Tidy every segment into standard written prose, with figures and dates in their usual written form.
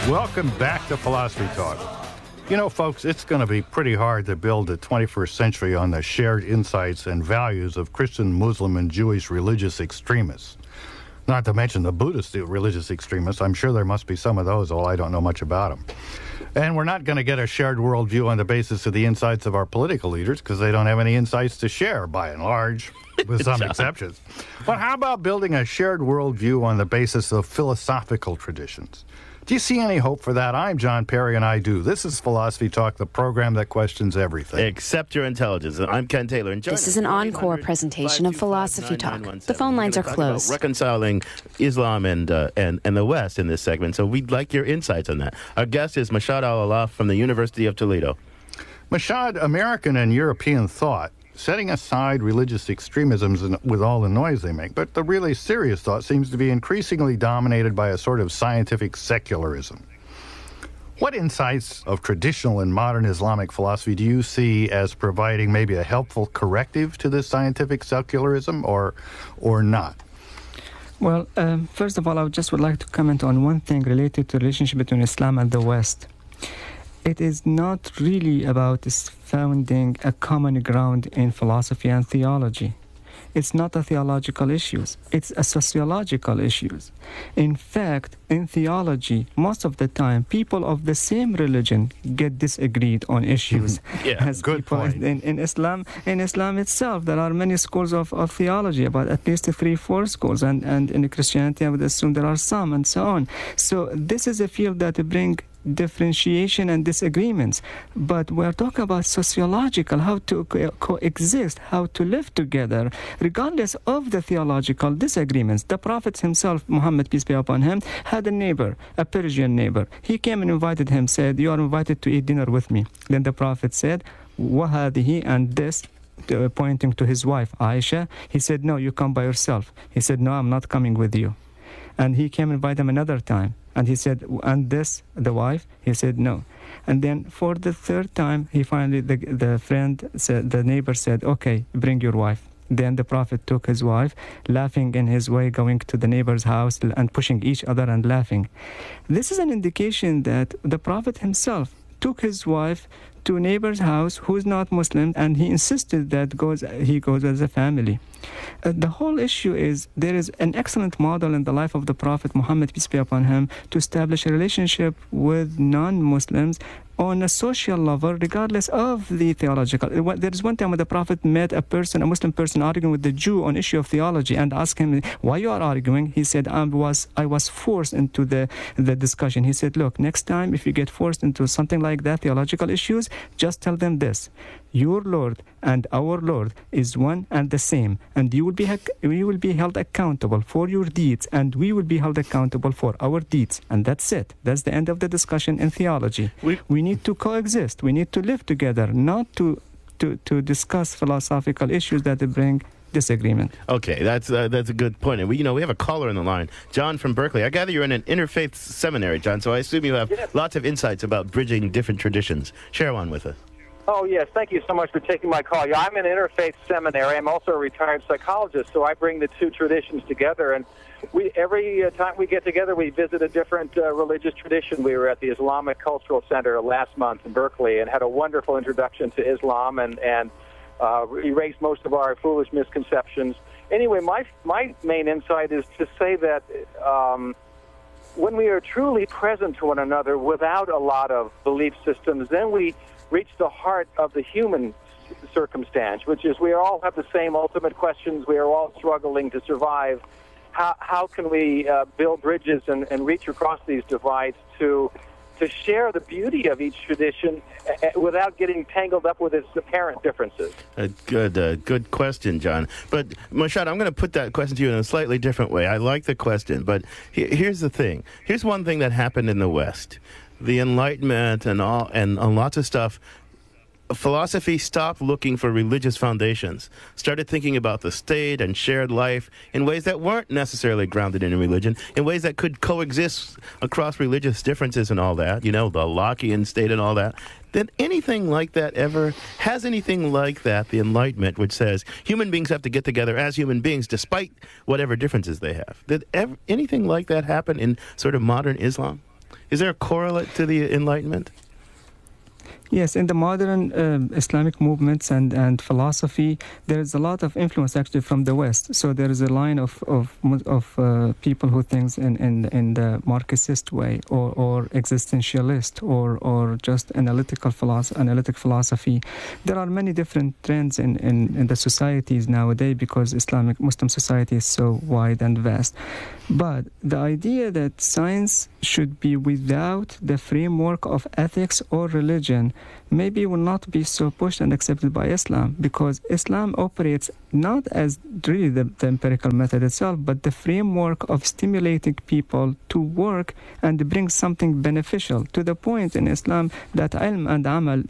Welcome back to Philosophy Talk. You know, folks, it's going to be pretty hard to build the 21st century on the shared insights and values of Christian, Muslim, and Jewish religious extremists. Not to mention the Buddhist religious extremists. I'm sure there must be some of those, although I don't know much about them. And we're not going to get a shared worldview on the basis of the insights of our political leaders because they don't have any insights to share, by and large, with some exceptions. But how about building a shared worldview on the basis of philosophical traditions? Do you see any hope for that? I'm John Perry, and I do. This is Philosophy Talk, the program that questions everything. Except your intelligence. I'm Ken Taylor. And this is an encore presentation of Philosophy Talk. The phone lines are closed. Reconciling Islam and the West in this segment, so we'd like your insights on that. Our guest is Mashhad Al-Alaf from the University of Toledo. Mashhad, American and European thought, setting aside religious extremisms with all the noise they make, but the really serious thought seems to be increasingly dominated by a sort of scientific secularism. What insights of traditional and modern Islamic philosophy do you see as providing maybe a helpful corrective to this scientific secularism, or not? Well, first of all, I would like to comment on one thing related to the relationship between Islam and the West. It is not really about founding a common ground in philosophy and theology. It's not a theological issue. It's a sociological issue. In fact, in theology, most of the time, people of the same religion get disagreed on issues. As good people point. In Islam itself, there are many schools of theology, about at least 3-4 schools, and in Christianity, I would assume there are some, and so on. So this is a field that brings differentiation and disagreements, but we're talking about sociological, how to coexist, how to live together, regardless of the theological disagreements. The Prophet himself, Muhammad, peace be upon him, had a neighbor, a Persian neighbor. He came and invited him, said, "You are invited to eat dinner with me." Then the Prophet said, "Wahadihi," and this, pointing to his wife, Aisha. He said, "No, you come by yourself." He said, "No, I'm not coming with you." And he came and invited him another time. And he said, "And this, the wife?" He said, "No." And then for the third time, he finally, the friend said, the neighbor said, "Okay, bring your wife." Then the Prophet took his wife, laughing in his way, going to the neighbor's house and pushing each other and laughing. This is an indication that the Prophet himself took his wife to a neighbor's house who is not Muslim, and he insisted that he goes as a family. The whole issue is there is an excellent model in the life of the Prophet Muhammad, peace be upon him, to establish a relationship with non-Muslims on a social level, regardless of the theological. There is one time when the Prophet met a Muslim person arguing with the Jew on issue of theology, and asked him, "Why you are arguing?" He said, I was forced into the discussion. He said, "Look, next time if you get forced into something like that, theological issues, just tell them this: your Lord and our Lord is one and the same, and you will be held accountable for your deeds, and we will be held accountable for our deeds." And that's it. That's the end of the discussion in theology. We need to coexist. We need to live together, not to discuss philosophical issues that bring disagreement. Okay, that's a good point. And we have a caller on the line, John from Berkeley. I gather you're in an interfaith seminary, John, so I assume you have lots of insights about bridging different traditions. Share one with us. Oh, yes. Thank you so much for taking my call. Yeah, I'm in interfaith seminary. I'm also a retired psychologist, so I bring the two traditions together. And every time we get together, we visit a different religious tradition. We were at the Islamic Cultural Center last month in Berkeley and had a wonderful introduction to Islam and erased most of our foolish misconceptions. Anyway, my main insight is to say that when we are truly present to one another without a lot of belief systems, then we reach the heart of the human circumstance, which is we all have the same ultimate questions. We are all struggling to survive. How can we build bridges and reach across these divides to share the beauty of each tradition without getting tangled up with its apparent differences? Good question, John. But Mashhad, I'm going to put that question to you in a slightly different way. I like the question, but here's the thing. Here's one thing that happened in the West. The Enlightenment and lots of stuff, philosophy stopped looking for religious foundations, started thinking about the state and shared life in ways that weren't necessarily grounded in religion, in ways that could coexist across religious differences and all that, the Lockean state and all that. Has anything like that, the Enlightenment, which says human beings have to get together as human beings despite whatever differences they have? Did anything like that happen in sort of modern Islam? Is there a correlate to the Enlightenment? Yes, in the modern Islamic movements and philosophy, there is a lot of influence actually from the West. So there is a line of people who think in the Marxist way, or existentialist, or just analytic philosophy. There are many different trends in the societies nowadays because Islamic Muslim society is so wide and vast. But the idea that science should be without the framework of ethics or religion maybe will not be so pushed and accepted by Islam, because Islam operates not as really the empirical method itself, but the framework of stimulating people to work and bring something beneficial, to the point in Islam that ilm and amal,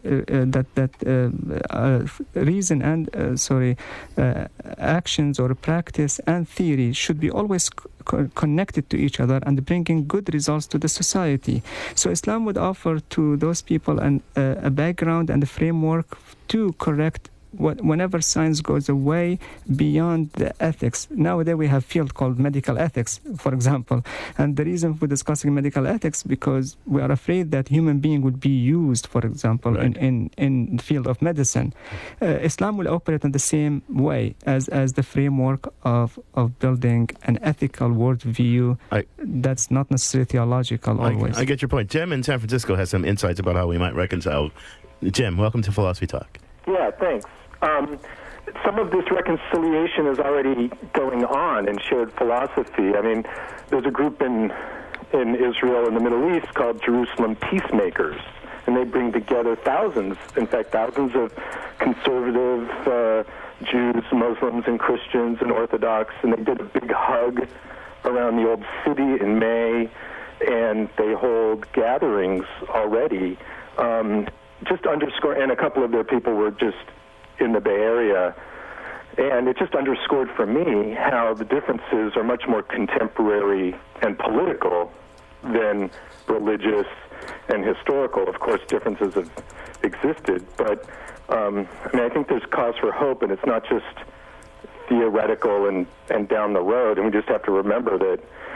reason and actions or practice and theory should be always connected to each other and bringing good results to the society. So Islam would offer to those people a background and a framework to correct whenever science goes away beyond the ethics. Nowadays we have a field called medical ethics, for example. And the reason for discussing medical ethics, because we are afraid that human being would be used, for example, right, in the field of medicine. Islam will operate in the same way as the framework of building an ethical worldview that's not necessarily theological always. I get your point. Jim in San Francisco has some insights about how we might reconcile. Jim, welcome to Philosophy Talk. Yeah, thanks. Some of this reconciliation is already going on in shared philosophy. I mean, there's a group in Israel and the Middle East called Jerusalem Peacemakers, and they bring together thousands of conservative Jews, Muslims, and Christians and Orthodox, and they did a big hug around the old city in May, and they hold gatherings already. Just underscore, and a couple of their people were just in the Bay Area, and it just underscored for me how the differences are much more contemporary and political than religious and historical. Of course, differences have existed, but I think there's cause for hope, and it's not just theoretical and down the road, and we just have to remember that,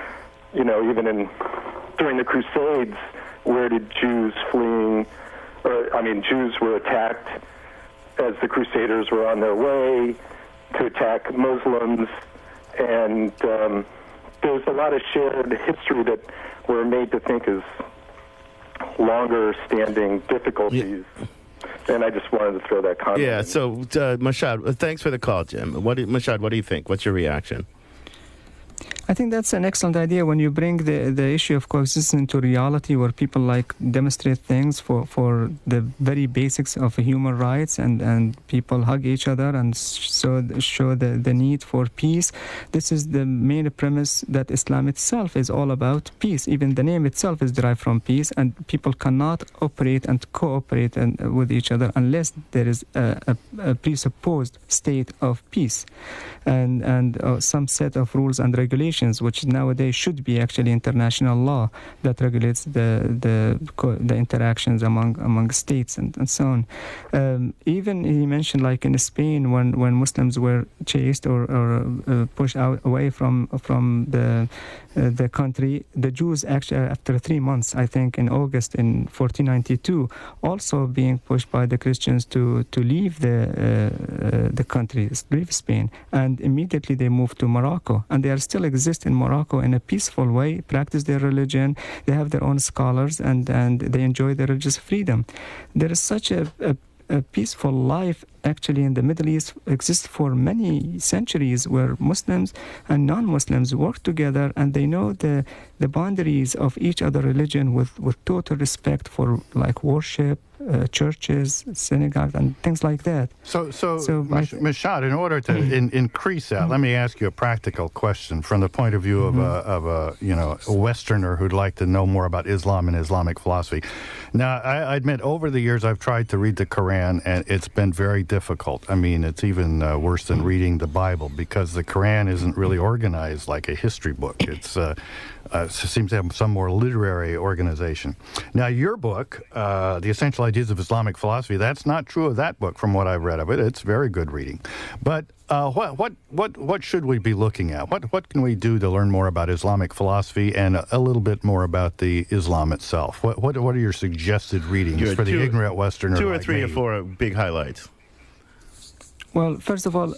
even during the Crusades, where did Jews fleeing, Jews were attacked as the Crusaders were on their way to attack Muslims, and there's a lot of shared history that we're made to think is longer-standing difficulties. Yeah. And I just wanted to throw that comment in. So, Mashad, thanks for the call, Jim. Mashad, what do you think? What's your reaction? I think that's an excellent idea when you bring the issue of coexistence to reality, where people demonstrate things for the very basics of human rights, and people hug each other and show the need for peace. This is the main premise that Islam itself is all about peace. Even the name itself is derived from peace, and people cannot operate and cooperate with each other unless there is a presupposed state of peace and some set of rules and regulations, which nowadays should be actually international law that regulates the interactions among states and so on. Even he mentioned, in Spain, when Muslims were chased or pushed away from the country, the Jews actually, after 3 months, I think in August in 1492, also being pushed by the Christians to leave the country, leave Spain, and immediately they moved to Morocco, and they are still exist in Morocco in a peaceful way, practice their religion, they have their own scholars, and they enjoy their religious freedom. There is such a peaceful life actually in the Middle East exists for many centuries, where Muslims and non-Muslims work together, and they know the boundaries of each other religion with total respect for worship, churches, synagogues, and things like that. So Mashad, in order to increase that, let me ask you a practical question from the point of view of a Westerner who'd like to know more about Islam and Islamic philosophy. Now, I admit, over the years, I've tried to read the Quran, and it's been very difficult difficult. I mean, it's even worse than reading the Bible because the Quran isn't really organized like a history book. It seems to have some more literary organization. Now, your book, The Essential Ideas of Islamic Philosophy, that's not true of that book from what I've read of it. It's very good reading. But what should we be looking at? What can we do to learn more about Islamic philosophy and a little bit more about the Islam itself? What are your suggested readings for the ignorant Westerner? Two or like three me? or four big highlights. Well, first of all,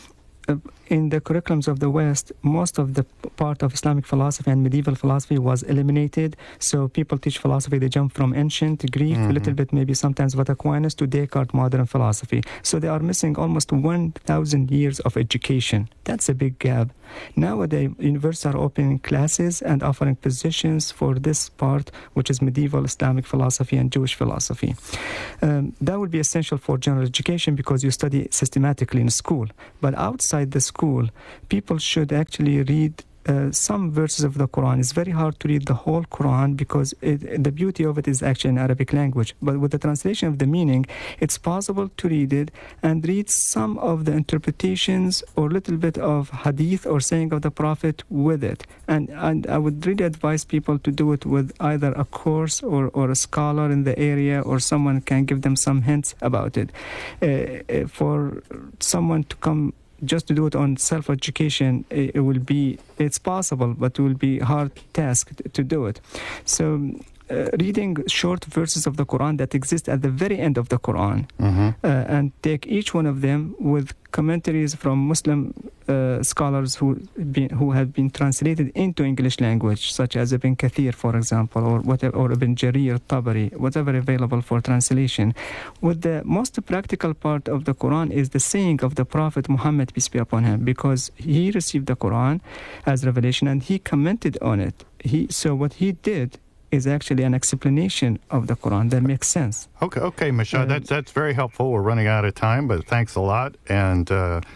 in the curriculums of the West, most of the part of Islamic philosophy and medieval philosophy was eliminated. So people teach philosophy, they jump from ancient Greek, a little bit maybe sometimes what Aquinas, to Descartes, modern philosophy. So they are missing almost 1,000 years of education. That's a big gap. Nowadays, universities are opening classes and offering positions for this part, which is medieval Islamic philosophy and Jewish philosophy. That would be essential for general education because you study systematically in school. But outside the school, people should actually read some verses of the Quran. It's very hard to read the whole Quran because the beauty of it is actually in Arabic language. But with the translation of the meaning, it's possible to read it and read some of the interpretations or little bit of hadith or saying of the Prophet with it. And I would really advise people to do it with either a course or a scholar in the area, or someone can give them some hints about it. For someone to come just to do it on self-education, it's possible, but it will be a hard task to do it. So reading short verses of the Quran that exist at the very end of the Quran, and take each one of them with commentaries from Muslim scholars who have been translated into English language, such as Ibn Kathir, for example, or Ibn Jarir, Tabari, whatever available for translation. With the most practical part of the Quran is the saying of the Prophet Muhammad, peace be upon him, because he received the Quran as revelation and he commented on it. So what he did is actually an explanation of the Quran that makes sense. Okay, Mashad, that's very helpful. We're running out of time, but thanks a lot, and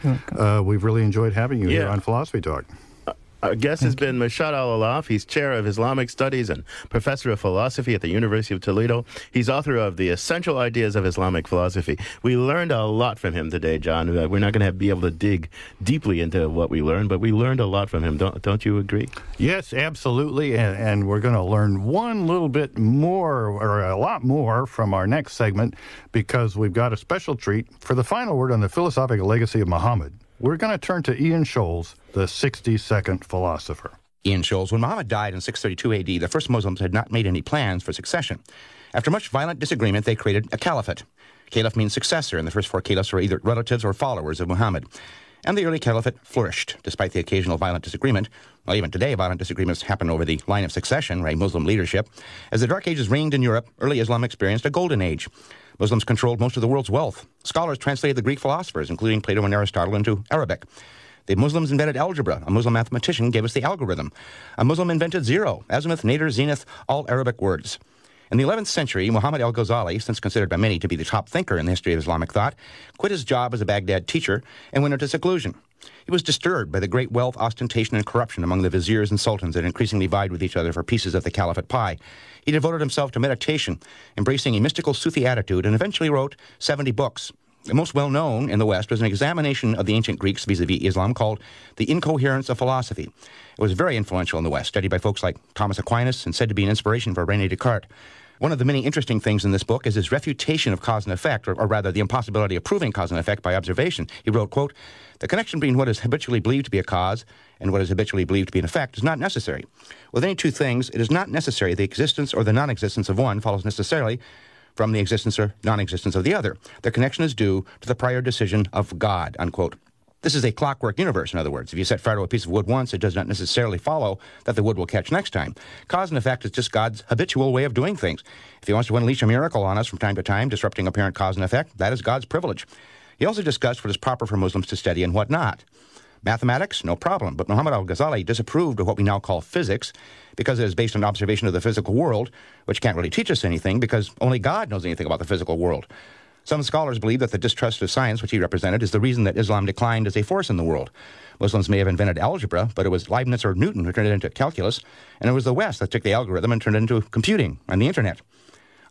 we've really enjoyed having you here on Philosophy Talk. Our guest has been Mashad Al-Alaf. He's chair of Islamic Studies and professor of philosophy at the University of Toledo. He's author of The Essential Ideas of Islamic Philosophy. We learned a lot from him today, John. We're not going to be able to dig deeply into what we learned, but we learned a lot from him. Don't you agree? Yes, absolutely. And we're going to learn one little bit more, or a lot more, from our next segment, because we've got a special treat. For the final word on the philosophical legacy of Muhammad, we're going to turn to Ian Scholes, the 62nd philosopher. Ian Scholes, when Muhammad died in 632 AD, the first Muslims had not made any plans for succession. After much violent disagreement, they created a caliphate. Caliph means successor, and the first four caliphs were either relatives or followers of Muhammad. And the early caliphate flourished, despite the occasional violent disagreement. Well, even today, violent disagreements happen over the line of succession, right, Muslim leadership. As the Dark Ages reigned in Europe, early Islam experienced a golden age. Muslims controlled most of the world's wealth. Scholars translated the Greek philosophers, including Plato and Aristotle, into Arabic. The Muslims invented algebra. A Muslim mathematician gave us the algorithm. A Muslim invented zero, azimuth, nadir, zenith, all Arabic words. In the 11th century, Muhammad al-Ghazali, since considered by many to be the top thinker in the history of Islamic thought, quit his job as a Baghdad teacher and went into seclusion. He was disturbed by the great wealth, ostentation, and corruption among the viziers and sultans that increasingly vied with each other for pieces of the caliphate pie. He devoted himself to meditation, embracing a mystical Sufi attitude, and eventually wrote 70 books. The most well-known in the West was an examination of the ancient Greeks vis-a-vis Islam called The Incoherence of Philosophy. It was very influential in the West, studied by folks like Thomas Aquinas and said to be an inspiration for René Descartes. One of the many interesting things in this book is his refutation of cause and effect, or rather the impossibility of proving cause and effect by observation. He wrote, quote, "The connection between what is habitually believed to be a cause and what is habitually believed to be an effect is not necessary. With any two things, it is not necessary the existence or the non-existence of one follows necessarily from the existence or non-existence of the other. Their connection is due to the prior decision of God," unquote. This is a clockwork universe, in other words. If you set fire to a piece of wood once, it does not necessarily follow that the wood will catch next time. Cause and effect is just God's habitual way of doing things. If he wants to unleash a miracle on us from time to time, disrupting apparent cause and effect, that is God's privilege. He also discussed what is proper for Muslims to study and what not. Mathematics, no problem, but Muhammad al-Ghazali disapproved of what we now call physics because it is based on observation of the physical world, which can't really teach us anything because only God knows anything about the physical world. Some scholars believe that the distrust of science, which he represented, is the reason that Islam declined as a force in the world. Muslims may have invented algebra, but it was Leibniz or Newton who turned it into calculus, and it was the West that took the algorithm and turned it into computing and the Internet.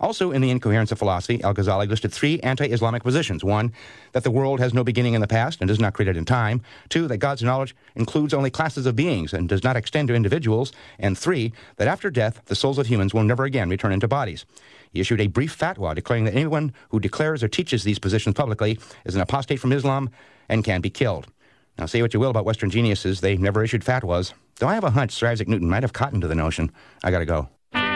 Also, in The Incoherence of Philosophy, Al-Ghazali listed 3 anti-Islamic positions. 1, that the world has no beginning in the past and is not created in time. 2, that God's knowledge includes only classes of beings and does not extend to individuals. And 3, that after death, the souls of humans will never again return into bodies. He issued a brief fatwa declaring that anyone who declares or teaches these positions publicly is an apostate from Islam and can be killed. Now, say what you will about Western geniuses, they never issued fatwas. Though I have a hunch Sir Isaac Newton might have cottoned to the notion. I gotta go.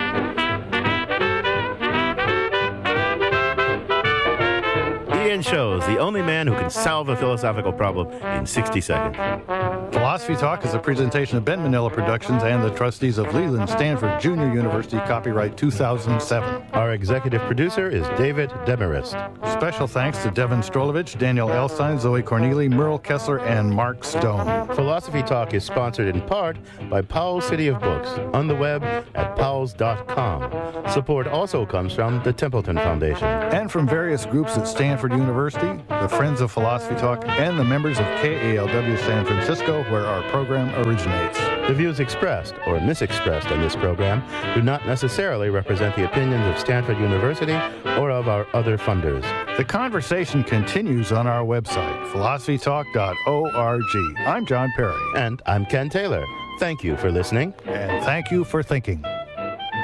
Ian Shows, the only man who can solve a philosophical problem in 60 seconds. Philosophy Talk is a presentation of Ben Manila Productions and the trustees of Leland Stanford Junior University, copyright 2007. Our executive producer is David Demarest. Special thanks to Devin Strolovich, Daniel Elstein, Zoe Corneli, Merle Kessler, and Mark Stone. Philosophy Talk is sponsored in part by Powell's City of Books, on the web at powells.com. Support also comes from the Templeton Foundation. And from various groups at Stanford University, the Friends of Philosophy Talk, and the members of KALW San Francisco, where our program originates. The views expressed or misexpressed in this program do not necessarily represent the opinions of Stanford University or of our other funders. The conversation continues on our website, philosophytalk.org. I'm John Perry. And I'm Ken Taylor. Thank you for listening. And thank you for thinking.